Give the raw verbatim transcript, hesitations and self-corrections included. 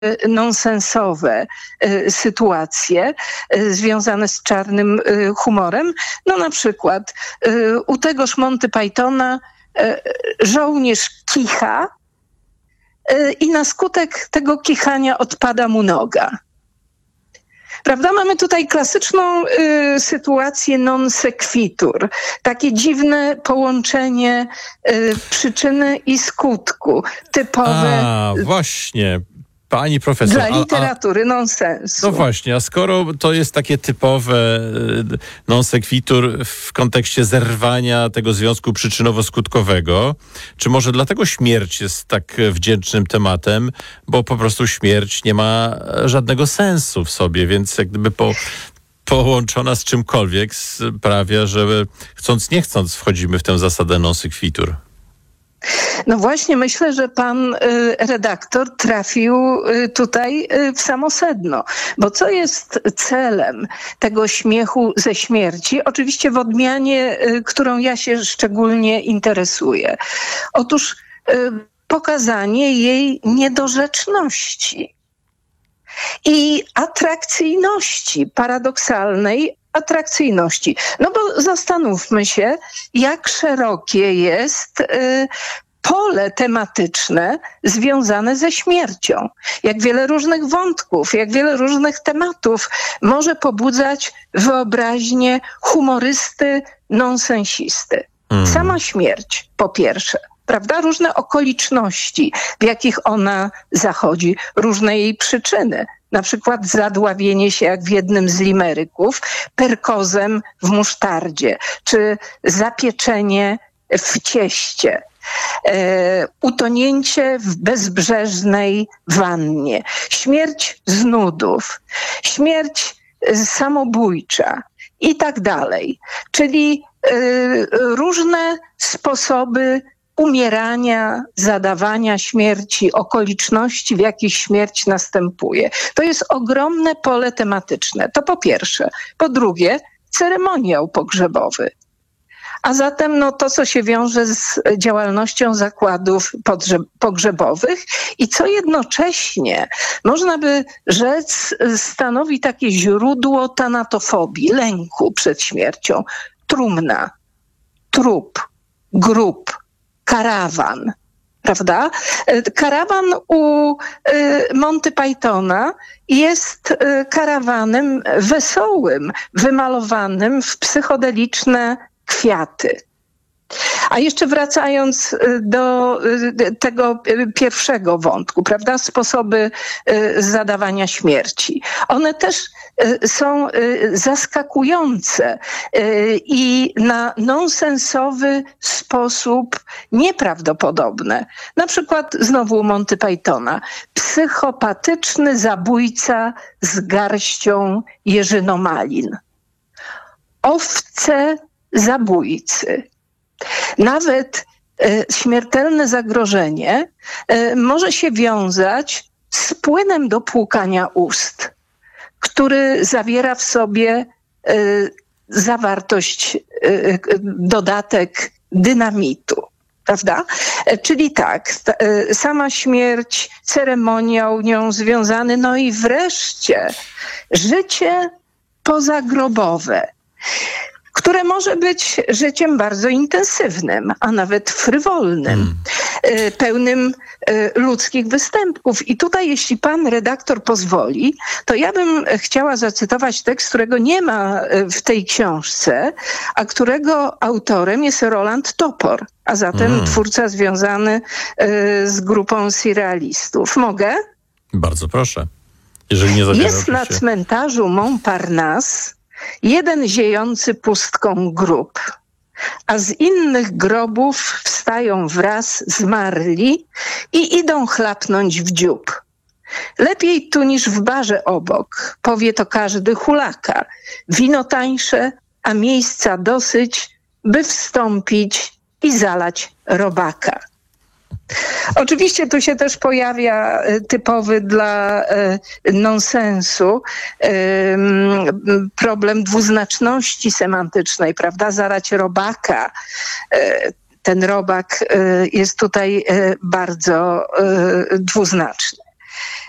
nonsensowe sytuacje związane z czarnym humorem. No na przykład u tegoż Monty Pythona żołnierz kicha i na skutek tego kichania odpada mu noga. Prawda? Mamy tutaj klasyczną y, sytuację non sequitur. Takie dziwne połączenie y, przyczyny i skutku. Typowe A, właśnie. Pani profesor. Dla literatury a, a, nonsensu. No właśnie, a skoro to jest takie typowe non sequitur w kontekście zerwania tego związku przyczynowo-skutkowego, czy może dlatego śmierć jest tak wdzięcznym tematem, bo po prostu śmierć nie ma żadnego sensu w sobie, więc jak gdyby po, połączona z czymkolwiek sprawia, że chcąc nie chcąc wchodzimy w tę zasadę non sequitur. No właśnie, myślę, że pan y, redaktor trafił y, tutaj y, w samo sedno. Bo co jest celem tego śmiechu ze śmierci? Oczywiście w odmianie, y, którą ja się szczególnie interesuję. Otóż y, pokazanie jej niedorzeczności i atrakcyjności, paradoksalnej atrakcyjności. No bo zastanówmy się, jak szerokie jest y, pole tematyczne związane ze śmiercią. Jak wiele różnych wątków, jak wiele różnych tematów może pobudzać wyobraźnię humorysty, nonsensisty. Mm. Sama śmierć, po pierwsze. Prawda? Różne okoliczności, w jakich ona zachodzi, różne jej przyczyny. Na przykład zadławienie się, jak w jednym z limeryków, perkozem w musztardzie, czy zapieczenie w cieście, e, utonięcie w bezbrzeżnej wannie, śmierć z nudów, śmierć samobójcza i tak dalej. Czyli e, różne sposoby umierania, zadawania śmierci, okoliczności, w jakich śmierć następuje. To jest ogromne pole tematyczne. To po pierwsze. Po drugie, ceremoniał pogrzebowy. A zatem no, to, co się wiąże z działalnością zakładów podrze- pogrzebowych i co jednocześnie, można by rzec, stanowi takie źródło tanatofobii, lęku przed śmiercią. Trumna, trup, grób, karawan, prawda? Karawan u Monty Pythona jest karawanem wesołym, wymalowanym w psychodeliczne kwiaty. A jeszcze wracając do tego pierwszego wątku, prawda, sposoby zadawania śmierci. One też są zaskakujące i na nonsensowy sposób nieprawdopodobne. Na przykład znowu Monty Pythona. Psychopatyczny zabójca z garścią jeżynomalin. Owce zabójcy. Nawet e, śmiertelne zagrożenie e, może się wiązać z płynem do płukania ust, który zawiera w sobie e, zawartość, e, dodatek dynamitu. Prawda? E, czyli tak, ta, e, sama śmierć, ceremoniał nią związany, no i wreszcie życie pozagrobowe, które może być życiem bardzo intensywnym, a nawet frywolnym, hmm. pełnym ludzkich występków. I tutaj, jeśli pan redaktor pozwoli, to ja bym chciała zacytować tekst, którego nie ma w tej książce, a którego autorem jest Roland Topor, a zatem hmm. twórca związany z grupą surrealistów. Mogę? Bardzo proszę. Jeżeli nie zabiera, jest oczywiście. Na cmentarzu Montparnasse jeden ziejący pustką grób, a z innych grobów wstają wraz zmarli i idą chlapnąć w dziób. Lepiej tu niż w barze obok, powie to każdy hulaka. Wino tańsze, a miejsca dosyć, by wstąpić i zalać robaka. Oczywiście tu się też pojawia typowy dla nonsensu problem dwuznaczności semantycznej, prawda? Zalać robaka. Ten robak jest tutaj bardzo dwuznaczny.